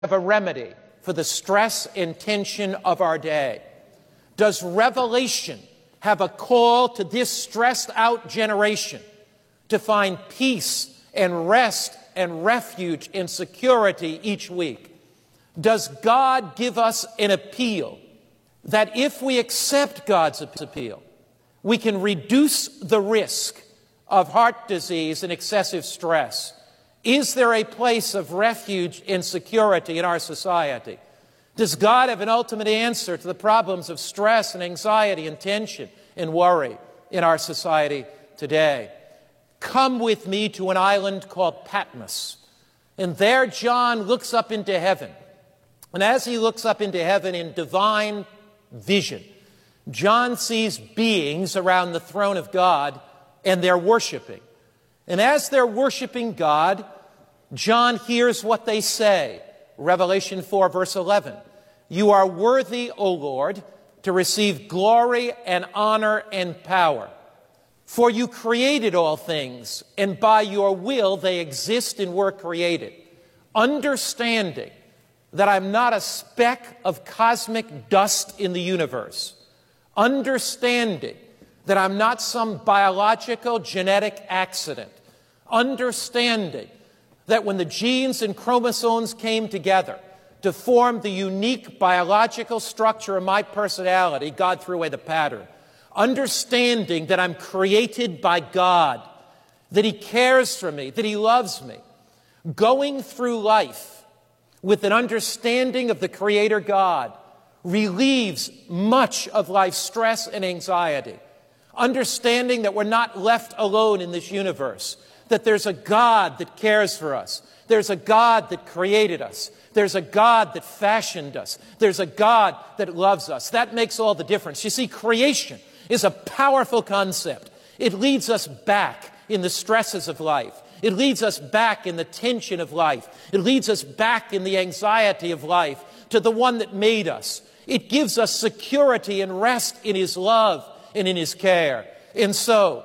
have a remedy for the stress and tension of our day? Does Revelation have a call to this stressed-out generation to find peace and rest and refuge and security each week? Does God give us an appeal that if we accept God's appeal, we can reduce the risk of heart disease and excessive stress? Is there a place of refuge and security in our society? Does God have an ultimate answer to the problems of stress and anxiety and tension and worry in our society today? Come with me to an island called Patmos. And there John looks up into heaven. And as he looks up into heaven in divine vision, John sees beings around the throne of God, and they're worshiping. And as they're worshiping God, John hears what they say. Revelation 4, verse 11. You are worthy, O Lord, to receive glory and honor and power. For you created all things, and by your will they exist and were created. Understanding that I'm not a speck of cosmic dust in the universe. Understanding that I'm not some biological genetic accident. Understanding that when the genes and chromosomes came together to form the unique biological structure of my personality, God threw away the pattern. Understanding that I'm created by God, that He cares for me, that He loves me. Going through life with an understanding of the Creator God relieves much of life's stress and anxiety. Understanding that we're not left alone in this universe, that there's a God that cares for us. There's a God that created us. There's a God that fashioned us. There's a God that loves us. That makes all the difference. You see, creation is a powerful concept. It leads us back in the stresses of life. It leads us back in the tension of life. It leads us back in the anxiety of life to the one that made us. It gives us security and rest in His love and in His care. And so,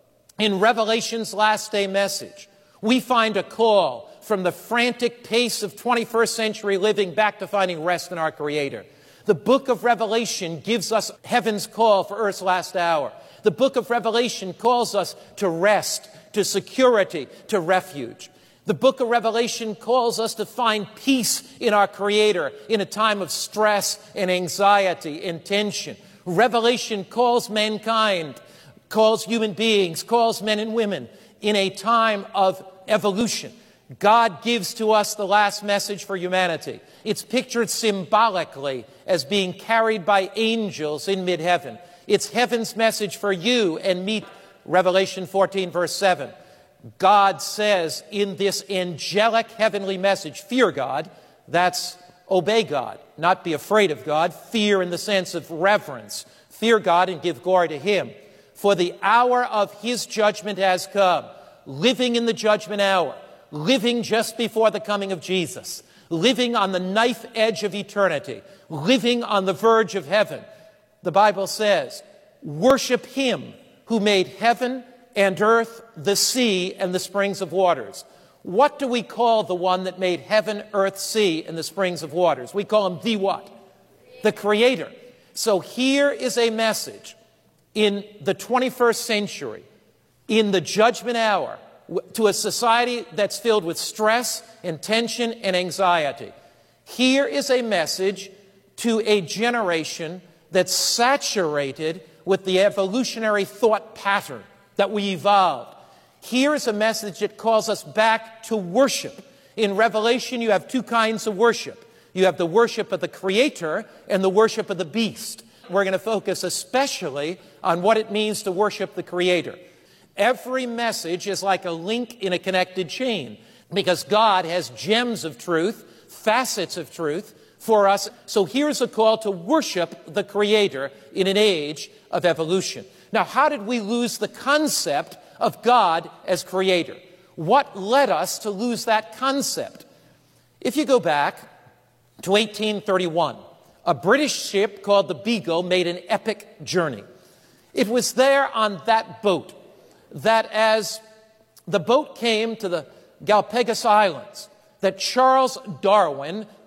in Revelation's last day message, we find a call from the frantic pace of 21st century living back to finding rest in our Creator. The book of Revelation gives us heaven's call for earth's last hour. The book of Revelation calls us to rest, to security, to refuge. The book of Revelation calls us to find peace in our Creator in a time of stress and anxiety and tension. Revelation calls mankind, calls human beings, calls men and women in a time of evolution. God gives to us the last message for humanity. It's pictured symbolically as being carried by angels in mid-heaven. It's heaven's message for you and me. Revelation 14, verse 7. God says in this angelic heavenly message, fear God. That's obey God, not be afraid of God. Fear in the sense of reverence. Fear God and give glory to Him. For the hour of His judgment has come. Living in the judgment hour. Living just before the coming of Jesus. Living on the knife edge of eternity. Living on the verge of heaven. The Bible says, worship Him who made heaven and earth, the sea, and the springs of waters. What do we call the one that made heaven, earth, sea, and the springs of waters? We call Him the what? The Creator. So here is a message in the 21st century, in the judgment hour, to a society that's filled with stress and tension and anxiety. Here is a message to a generation that's saturated with the evolutionary thought pattern that we evolved. Here is a message that calls us back to worship. In Revelation, you have two kinds of worship. You have the worship of the Creator and the worship of the beast. We're going to focus especially on what it means to worship the Creator. Every message is like a link in a connected chain because God has gems of truth, facets of truth for us. So here's a call to worship the Creator in an age of evolution. Now, how did we lose the concept of God as Creator? What led us to lose that concept? If you go back to 1831, a British ship called the Beagle made an epic journey. It was there on that boat that as the boat came to the Galapagos Islands, that Charles Darwin